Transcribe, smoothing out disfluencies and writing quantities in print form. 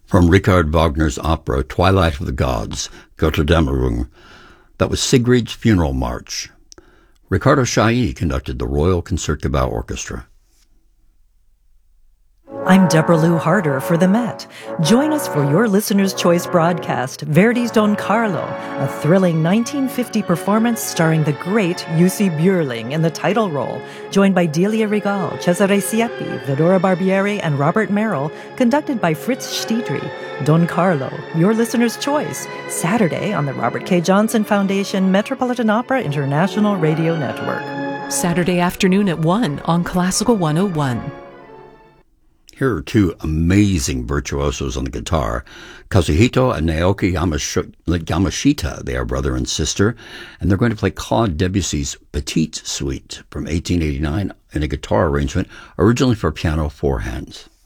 From Richard Wagner's opera Twilight of the Gods, Götterdämmerung, that was Sigrid's Funeral March. Ricardo Chailly conducted the Royal Concertgebouw Orchestra. I'm Deborah Lou Harder for the Met. Join us for your Listener's Choice broadcast, Verdi's Don Carlo, a thrilling 1950 performance starring the great Jussi Björling in the title role, joined by Delia Regal, Cesare Siepi, Vidora Barbieri, and Robert Merrill, conducted by Fritz Stiedry. Don Carlo, your Listener's Choice, Saturday on the Robert K. Johnson Foundation Metropolitan Opera International Radio Network. Saturday afternoon at 1 on Classical 101. Here are two amazing virtuosos on the guitar, Kazuhito and Naoki Yamashita. They are brother and sister, and they're going to play Claude Debussy's Petite Suite from 1889 in a guitar arrangement originally for piano four hands.